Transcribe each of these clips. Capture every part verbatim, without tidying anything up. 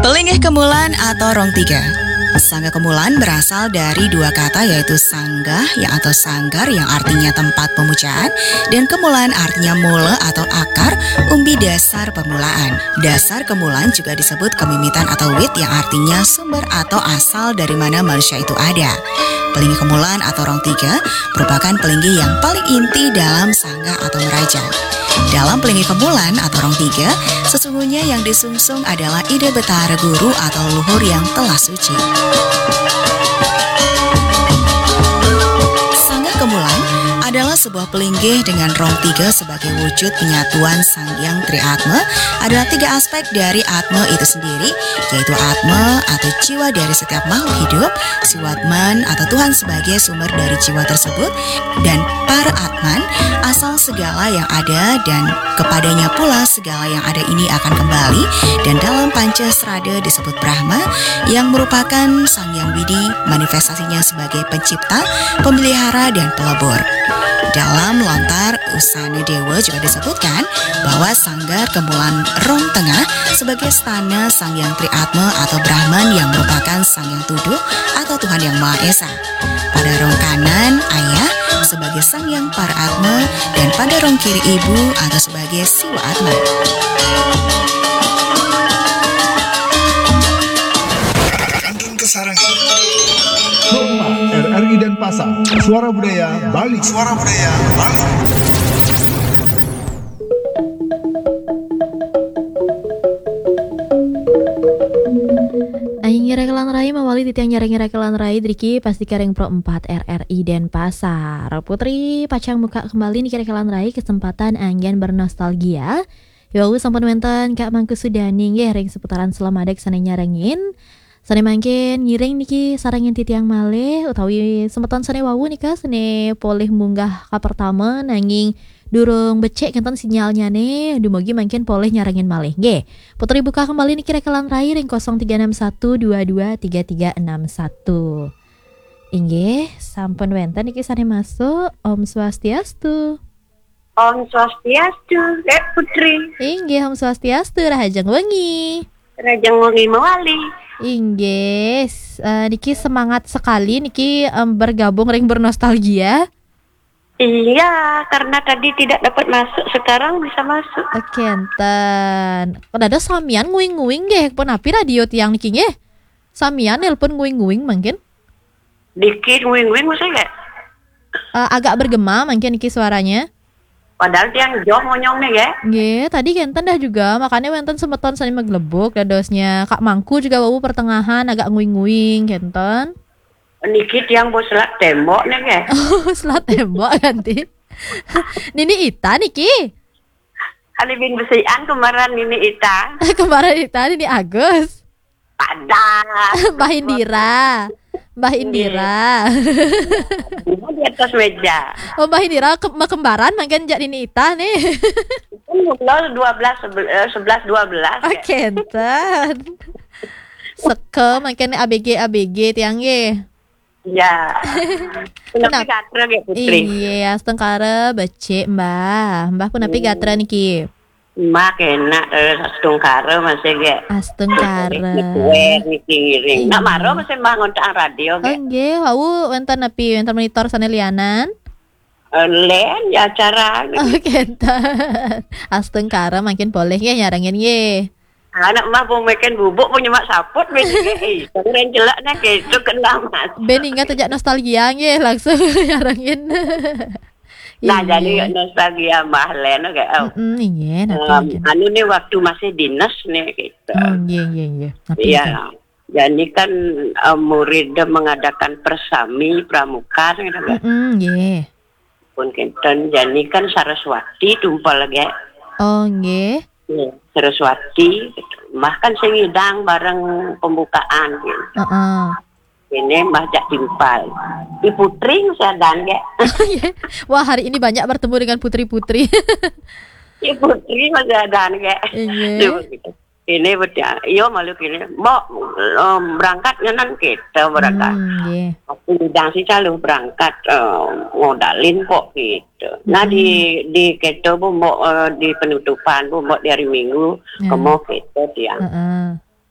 Pelinggih kemulan atau rong tiga. Sangga kemulan berasal dari dua kata yaitu sanggah yang atau sanggar yang artinya tempat pemujaan dan kemulan artinya mula atau akar umbi dasar pemulaan. Dasar kemulan juga disebut kemimitan atau wit yang artinya sumber atau asal dari mana manusia itu ada. Pelinggih kemulan atau rong tiga merupakan pelinggih yang paling inti dalam sangga atau meraja. Dalam pelinggih kemulan atau rong tiga, sesungguhnya yang disungsung adalah ide betara guru atau luhur yang telah suci. Sangga kemulan adalah sebuah pelinggih dengan rong tiga sebagai wujud penyatuan Sang Hyang Triatma. Adalah tiga aspek dari Atma itu sendiri, yaitu Atma atau jiwa dari setiap makhluk hidup, Siwatman atau Tuhan sebagai sumber dari jiwa tersebut, dan Para Atman asal segala yang ada dan kepadanya pula segala yang ada ini akan kembali, dan dalam Pancasrada disebut Brahma yang merupakan Sang Hyang Widi, manifestasinya sebagai pencipta, pemelihara, dan pelebur. Dalam lontar Usana Dewa juga disebutkan bahwa sanggar kemulan rong tengah sebagai stana Sang Hyang Triatma atau Brahman yang merupakan Sang Hyang Tuduh atau Tuhan Yang Maha Esa. Pada rong kanan ayah sebagai Sang Hyang Paratma dan pada rong kiri ibu atau sebagai Siwa Atma. Kantun Kesarangan. Hotma R R I Denpasar, Suara Budaya Bali. Suara Budaya Bali. Aing ngerekelan rai mawali titiang nyareng ngerekelan rai driki pasti kareng pro empat R R I Denpasar. Putri pacang muka kembali nih kerekelan rai kesempatan angin bernostalgia. Yau sampun wenten Kak Mangku Sudani nggih ring seputaran selamadek sane nyarengin. Sane mangkin ngiring niki sarangin titiang malih utawi sempetan sane wawu nika sane polih munggah ka pertama nanging durung becek kenten sinyalnya nih dumugi mangkin polih nyarangin malih nggih. Putri buka kembali niki rekelan rai ring nol tiga enam satu dua dua tiga tiga enam satu. Inggih sampun wenten niki sane masuk. Om Swastiastu. Om Swastiastu, Dek Putri. Inggih Om Swastiastu rahajeng wengi. Rajang wengi mawali. Inggih, uh, niki semangat sekali niki um, bergabung ring bernostalgia. Iya, karena tadi tidak dapat masuk, sekarang bisa masuk. Oke, enten. Ada samian nguing-nguing nggih, pun api radio tiang niki nggih. Samian nelpon nguing-nguing mungkin. Dikit nguing-nguing maksudnya nggak? Uh, agak bergema mungkin niki suaranya. Padahal tiang jauh monyong nih ya. Nggih, tadi kenten dah juga, makanya wenten semeton sani maglebuk dadosnya. Kak Mangku juga wawu pertengahan agak nguing-nguing kenten. Dikit yang bos selat tembok nih ya. Oh, selat tembok ganti. Nini Ita niki. Halibin besian kemarin Nini Ita. Kemarin Ita Nini Agus. Ada. Mbah Indira. Mbah Indira. Di atas meja. Oh, Mbah Indira ke kembaran makin jak Nini Ita nih. Kan dua belas sebelas dua belas. Oke, enten. Seke makin A B G A B G tiang ye. Ya. Kenapa gatra ya Putri? Iya, setengkara becek Mbah. Mbah pun api gatra niki. Mak enak eh setengkara masih ge. Astengkara. Kue niki ngiring. Nak maro masih mbah ngontak radio ge. Nggih, wau wenten api wenten monitor sane lianan. Len ya acara. Oke, enten. Astengkara makin boleh ya nyarangin ye. Anak mah pun makan bubuk punya mak saput ben eh keren jelek nak itu kena mas. Ben ingat ajak nostalgia nggih langsung nyarangin. Nah jadi nostalgia mah Len kayak heeh nggih nanti. Anu nih waktu masih dinas nih gitu. Oh nggih nggih nggih. Iya. Jadi kan uh, murid mengadakan persami pramuka gitu kan. Heeh nggih. Pun kenten jadi kan Saraswati tumpal lagi. Oh nggih. Ya, Saraswati, mah kan saya ngidang bareng pembukaan gitu. Heeh. Ini mah jak timpal. Di Putri saya dan ya. Wah hari ini banyak bertemu dengan putri-putri. Di Putri masih ada ya. Iya. Ini betul. Yo malu kini. Mau um, berangkat ngenan kita berangkat. Hmm, yeah. Waktu ngidang sih selalu berangkat um, ngodalin kok gitu. Nah hmm. di di kita bu mau uh, di penutupan bu mau di hari Minggu yeah. Kamu kita dia. Uh-uh.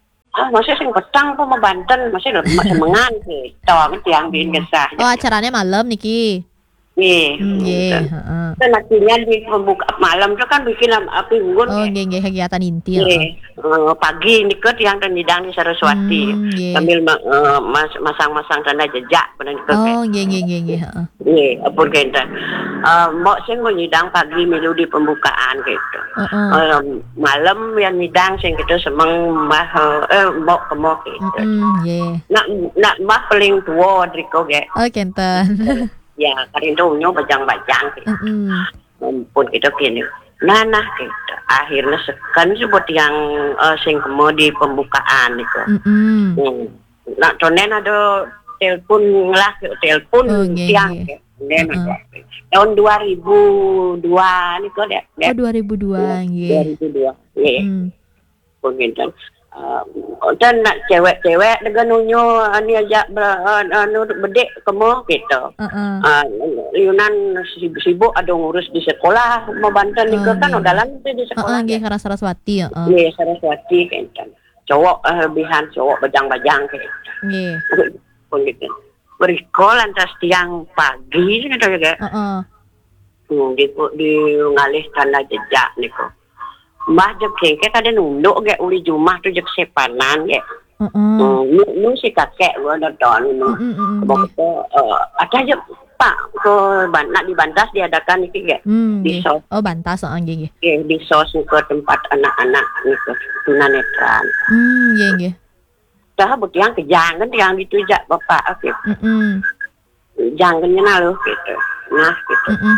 ah masih sing petang apa mau Banten masih lemak semengan sih. Tawang tiang bin gesah. Oh, acaranya malam Niki. Nih. Hmm, nggih, heeh. Kan akhirnya di pembuka malam itu kan bikin api unggun. Oh, nggih nggih kegiatan inti ya. Nggih. Eh, pagi niket yang tendang di Saraswati. Hmm, nggih. Sambil ma- eh, mas- masang-masang tanda jejak pada niket. Oh, nggih nggih nggih nggih, heeh. Nggih, apun kenta. Eh, mbok sing nyidang pagi milu di pembukaan gitu. Heeh. Eh, malam yang nyidang sing gitu semeng mah eh mbok kemo gitu. Heeh, nggih. Nak nak mah paling tua driko ge. Oh, kenten. Ya, karindonya bajang-bajang gitu. Heeh. Pun kita kini. Nah, nah gitu. Akhirnya sekan sebut yang uh, sing kemo di pembukaan gitu. Heeh. Hmm. Nak tonen ada telepon lah, telepon Oh, nggih, tiang. nggih. Nen Uh-uh. ada. Tahun dua ribu dua ni kok dek. Oh, dua ribu dua nggih. dua ribu dua. Nggih. Hmm. Pun gitu. Uh, dan nak cewek-cewek dengan nunyo ani aja anu bedek kemo gitu. Heeh. Uh, Liunan sibuk ada ngurus di sekolah mau Banten Oh, itu kan nggih. udah lama di Heeh, sekolah. nggih karena Saraswati, heeh. Iya Saraswati kan. Cowok uh, lebihan cowok bajang-bajang gitu. Nggih. Pun gitu. Beriko lantas tiang pagi gitu ya. Heeh. Hmm, di di ngalih tanah jejak niko. Mbah jek kengke kada nunduk ge uli jumah tu jek sepanan ge. Heeh. Hmm, nu, nu si kakek gua nonton nu. Heeh, heeh, Kebok nggih. itu eh, ada aja Pak ke ban- nak di Bantas diadakan iki ge. Hmm, Di nggih. sos Oh, Bantas, heeh, nggih nggih. eh, di sos ke tempat anak-anak niku tunanetra. Hmm, nggih nggih. Dah butiang kejangan tiang ditujak bapak gitu. Heeh. Jangannya naluh gitu. Nah gitu. Heeh.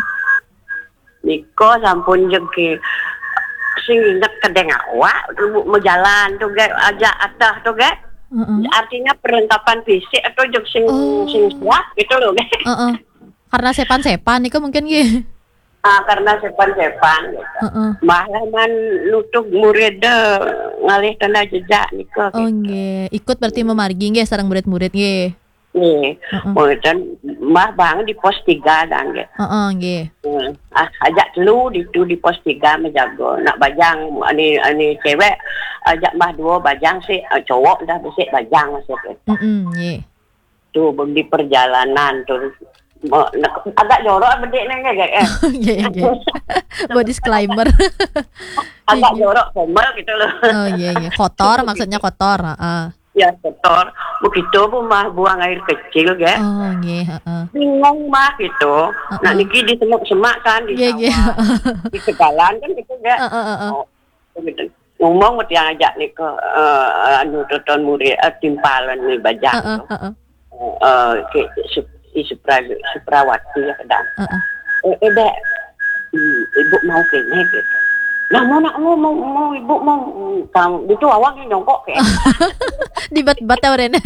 Niko sampun jek ke sing inget kedeng awak mau jalan tuh ge aja atah tuh ge. Heeh. Artinya perlengkapan fisik atau jek sing Oh. sing siap gitu loh ge. Heeh. Karena sepan-sepan niku mungkin nggih. Ah karena sepan-sepan gitu. Heeh. Malah man nutuk murid deh ngalih tanda jejak niko. Oh, nggih. Ikut berarti memargi nggih sareng murid-murid nggih. Nih, Heeh. kemudian mah bang di pos tiga dan ge. Heeh, nggih. Hmm. Ah, ajak telu di tu di pos tiga menjago. Nak bajang ani ani cewek ajak mah dua bajang sih ah, cowok dah besik bajang maksudnya. Heeh, nggih. Tu di perjalanan tu Mo- nak- agak jorok bedek nang ge. Eh. Nggih nggih. Buat disclaimer. Agak jorok formal gitu loh. Oh, iya iya. Kotor maksudnya kotor, heeh. Ya kotor. Begitu pun mah buang air kecil ge. Oh, nggih, heeh. Bingung mah gitu. Nak niki di semak-semak kan di Nggih nggih. sawah. Di segalan kan gitu ge. Heeh, heeh. Oh, gitu. Ngomong mesti yang ajak nih ke uh, anu tonton murid uh, timpalan nih bajang Heeh, tuh. heeh. Eh ke Sup- i Supra Suprawati ya kadang. Heeh. Eh, eh dek, hmm, ibu mau kene gitu. Nah mau nak mau mau, mau ibu mau hmm, kamu itu awalnya nyongkok kayak Dibat-bat ya Ren.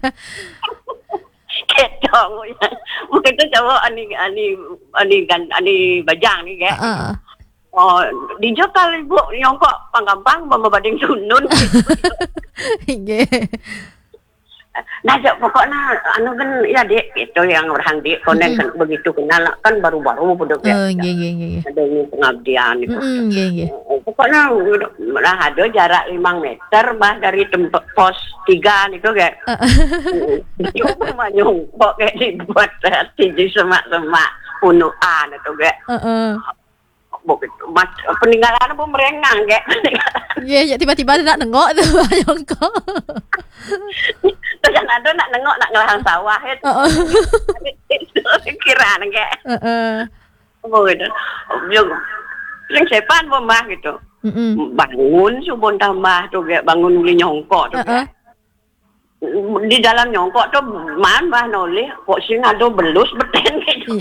ketong ya. Mungkin itu cowok ani ani ani gan ani bajang nih kayak. Heeh. Oh, di Jogja ibu nyongkok panggampang mama bading sunun. Nggih. Nah, jok, pokoknya anu kan ya dek itu yang orang dek konen kan begitu kenal kan baru-baru bedok ya. Oh, nggih nggih nggih. Ada ini pengabdian itu. Heeh, nggih nggih. Pokoknya nah ada jarak lima meter bah dari tempat pos tiga itu kayak. Itu mah nyongkok kayak dibuat tinggi semak-semak punuan itu kayak. Heeh. Begitu mas peninggalan pun merengang kayak. Iya, ya tiba-tiba ada nak nengok tuh Yongko. Terus yang ada nak nengok nak ngelahang sawah itu. Heeh. Itu pikiran kayak. Heeh. Begitu. Yung sing sepan mah gitu. Heeh. Bangun subon tambah tuh kayak bangun beli nyongkok tuh. Heeh. Kayak. Di dalam nyongkok tuh man bah nolih kok sing ada belus beten gitu.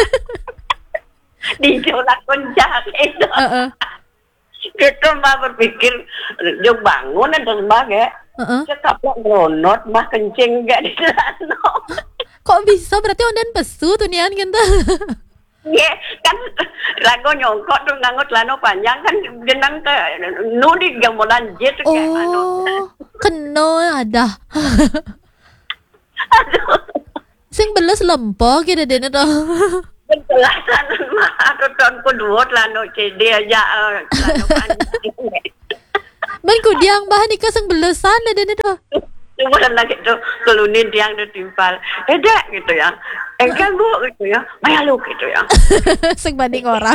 Di jolak kunjak itu. Heeh. Kita mah berpikir jog bangun dan sebagai Heeh. cekaplok gronot mah kencing gak di sana. Kok bisa berarti ondan pesu tuh nian kita. Iya kan lagu nyongkok tuh nganggut lano panjang kan jenang ke nudi gamulan jet kayak anu. Oh, keno ada. Aduh, Sing beles lempo kira dene to. penjelasan mah aku tahun kedua lano C D aja eh, lano panjang. Ben kudiang bahan ika sang belesan ada itu. Cuma lagi tu kelunin tiang tu timpal. Eh dek gitu ya. Engkan bu gitu ya. Maya lu gitu ya. Sang banding orang.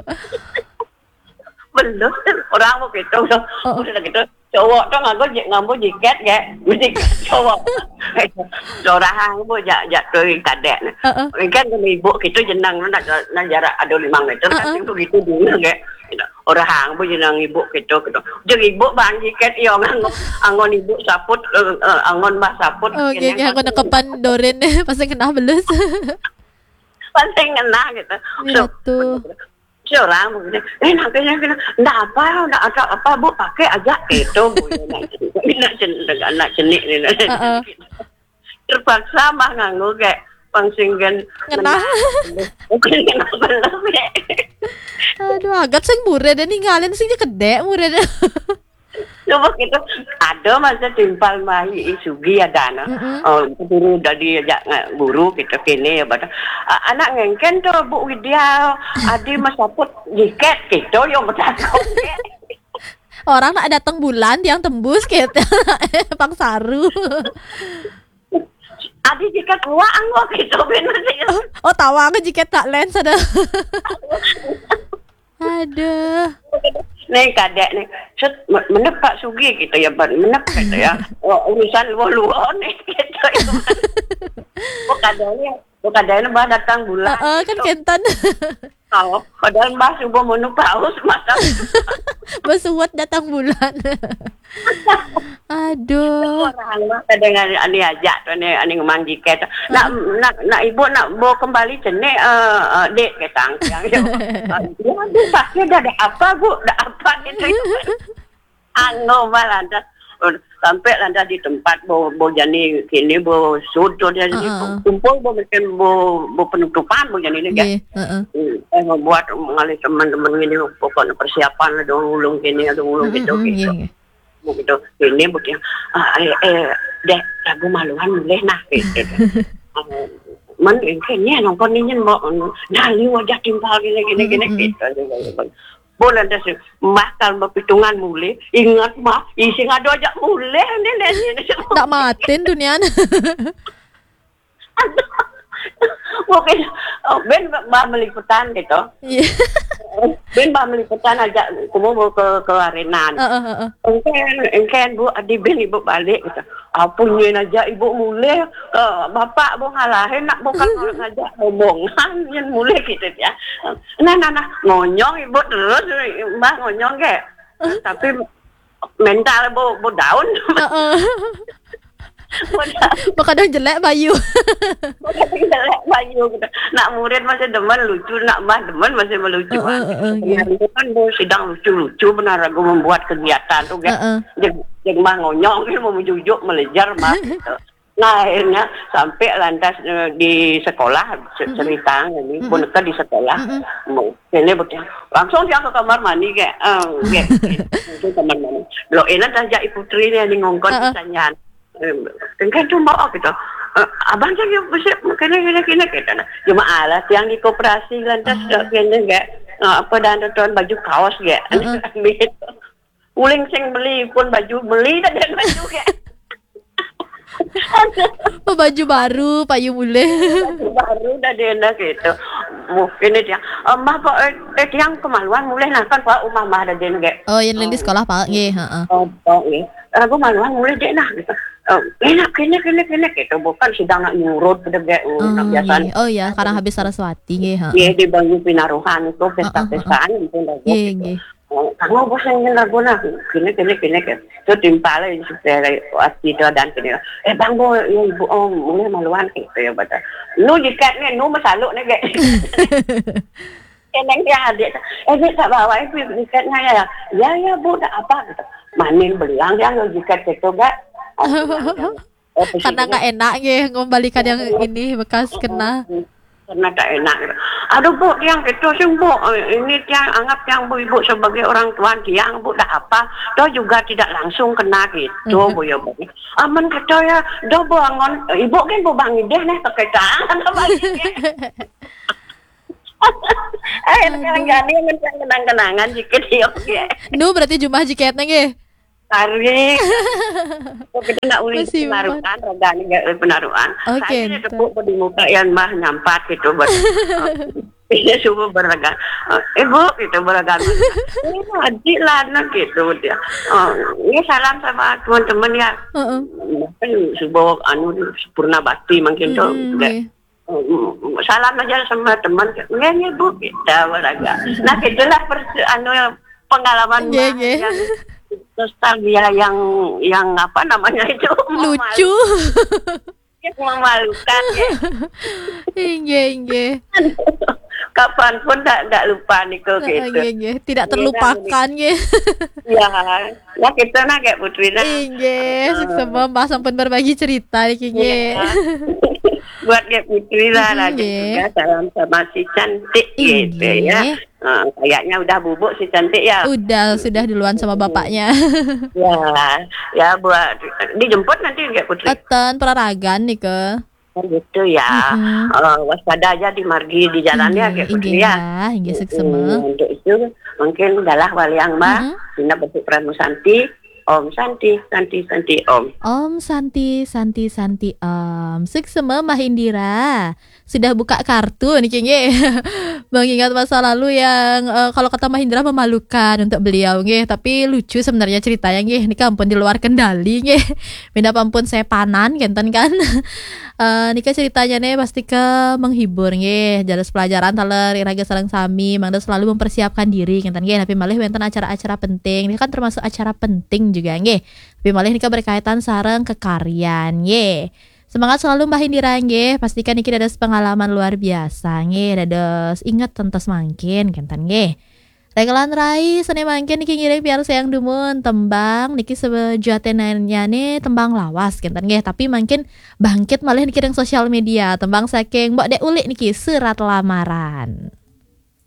Belum orang mau gitu. Oh. Udah gitu. Cowok tu ngaku ngambu jiket ke. Mesti cowok. Orang bu jak jak tu kadek ni. Engkan kan ibu gitu jenang nak nak jarak ada lima meter. Kan tu gitu dulu ke. Orang bu jenang ibu gitu gitu. Jadi ibu bang jiket iyo angon angon ibu saput angon bah saput. Oh, okay, okay. Aku nak kepan doren pasal kena belus. Pasal kena gitu. Ya tu. Orang begini, eh nak kena kena, nak apa, nak ada apa bu pakai aja itu bu, nak jenik, nak jenik ni. Terpaksa mah nganggu kayak pangsinggan. Kena. Bukan kena belum ya. Aduh, agak sing murid dan ninggalin sing kedek murid. Coba gitu, ada masa timpal mahi isugi ada na, oh guru dari ajak guru kita kini ya pada anak ngengken tu bu Widya, adi masaput jiket gitu yang bertakau. Orang nak datang bulan yang tembus kita pang saru. Adi jiket uang anggo gitu benar sih. Oh tawa ke jiket tak lens ada. Aduh. Nih kadek nih, set menep Pak Sugi gitu ya, menep gitu ya. Oh, urusan luar-luar nih gitu ya. Kadeknya, kadeknya bah datang bulan. Uh, uh, kan kentan. Oh, padahal bah subuh menep haus masa. Bersuat datang bulan. Aduh. Orang mah kadang ani ajak tu ni ani ngomong jiket. Nak nak nak ibu nak bawa kembali jenik uh, uh, dek ketang yang. Ya aduh pakai dah ada apa bu? Dah apa gitu. Anggo malanda sampai landa di tempat bo bo jani kini bo sudo dia ni kumpul bo macam bo bo penutupan bo jani ni kan. Eh buat mengalih teman-teman ini pokoknya persiapan lah dong ulung kini ada ulung gitu gitu. Begitu ini begitu eh eh dek lagu maluan boleh nah gitu. Man kayaknya nongkon ni mau nali wajah timpal gini gini gini gitu. Boleh dah sih bakal berpitungan mulai ingat mah isi ngado aja mulai ni ni. Tak matin dunia. Mungkin ben bah meliputan gitu. Ben bah meliputan aja kamu mau ke ke arena. Engken engken bu adi ben ibu balik gitu. Apunya aja ibu mulai bapak bu ngalahin nak bukan ngajak omongan yang mulai gitu ya. Nah nah nah ngonyong ibu terus mbah ngonyong ke. Tapi mental bu bu down. Kadang jelek bayu. Kadang jelek bayu gitu. Nak murid masih demen lucu, nak mbah demen masih melucu. Itu kan bu sidang lucu-lucu benar aku membuat kegiatan tuh kan. Jadi mbah ngonyong mau menjujuk melejar mbah gitu. Nah akhirnya sampai lantas di sekolah cerita ini boneka di sekolah. Ini betul. Langsung dia ke kamar mandi kayak, eh, ke kamar mandi. Lo enak aja ibu putri ni ngongkon tanya. Engkau tu mau gitu. Abang saya besar kena kena kena kena. Cuma alat yang di koperasi lantas kena enggak apa dan tuan baju kaos enggak. Uling sing beli pun baju beli dan baju enggak. Baju baru payu mulai. Baju baru dah dia nak gitu. Mungkin dia. Mah kok eh tiang kemaluan mulai nak kan pak umah mah dah dia enggak. Oh yang di sekolah pak nge. Oh pak nge. Aku maluan mulai dia nak gitu. Enak, enak, enak, enak gitu. Bukan sedang nak nyurut pada gak nak biasa. Oh ya, karena habis Saraswati nggih, Iya di Banyu Pinaruhan itu pesta-pestaan itu lagu. Nggih, nggih. Kamu bosan dengan lagu nak, kini kini kini kan. Itu timpal ini supaya waktu itu dan kini. Eh bang bo, ibu om mulai maluan gitu ya betul. Nu jika ni, nu masaluk ni kayak. Kenang dia ada. Eh dia tak bawa itu jikatnya ya. Ya ya bu, tak apa gitu. Manin belang dia nu jikat itu gak. Karena nggak enak ya ngembalikan yang ini bekas kena. Karena tak enak. Aduh bu, yang itu sih bu, ini yang anggap yang bu ibu sebagai orang tua yang bu dah apa, do juga tidak langsung kena gitu bu ya bu. Aman kata ya, do bu angon, ibu kan bu bangi deh nih pakai tangan apa gitu. Eh, kadang-kadang kenang-kenangan jika dia oke. Nu berarti jumlah jiketnya nggih. tarik. Kok kita nak ulis Bersimpan. penaruhan, regani gak penaruhan. Oke, Saya entah. tepuk di muka yang mah nyampat gitu buat. Ini subuh beragam. Ibu gitu beragam. Ini adik lah anak gitu dia. Oh, ini salam sama teman-teman ya. Heeh. Kan subuh anu sempurna bakti mungkin tuh. Mm, nggih. Mm, salam aja sama teman. Nggak nih bu kita beragam. Nah itulah pers anu pengalaman Nggih, mah nggih. yang nostalgia yang yang apa namanya itu Lucu. memalukan, memalukan ya. Nggih, nggih. Kapanpun tak tak lupa niku Heeh, gitu. nggih, nggih. Tidak terlupakan nggih. Ya, ya kita nak kayak putri nah. Nggih, sukses Mbak sampun berbagi cerita iki nggih. Ya. Buat kayak putri lah Mm, lagi nggih. juga salam sama si cantik gitu ya. Nggih. Eh, kayaknya udah bubuk si cantik ya. Udah sudah duluan sama bapaknya. Ya, ya buat dijemput nanti kayak putri. Eten peraragan nih ke. Gitu ya. Mm-mm. Eh, waspada aja di margi di jalannya kayak putri Inggih ya. ya, inggih sukses. Hmm, untuk itu mungkin adalah waliang mbak Mhm. Dina Besuk Pramu Santi Om Santi Santi Santi Om. Om Santi, Santi, Santi, Om sukses Mbak Indira. Sudah buka kartu nih kayaknya. Mengingat masa lalu yang eh, kalau kata Mbak Indira memalukan untuk beliau nggih, tapi lucu sebenarnya ceritanya nggih. Ini ampun di luar kendali nggih. Benda ampun saya panan genten kan. Eh nika ceritanya nih pasti ke menghibur nggih. Jelas pelajaran taler iraga sareng sami mangda selalu mempersiapkan diri genten nggih. Tapi malih wonten acara-acara penting. Ini kan termasuk acara penting juga nggih. Tapi malih nika berkaitan sareng kekaryan nggih. Semangat selalu Mbak Indira nggih. Pastikan iki ada pengalaman luar biasa nggih. Dados inget tentos mangkin genten nggih. Regelan Rai seni mangkin niki ngiring biar sayang dumun tembang niki sebejatenanya nih tembang lawas genten nggih, tapi mangkin bangkit malah niki yang sosial media tembang saking Mbak Dek Ulik niki Surat Lamaran.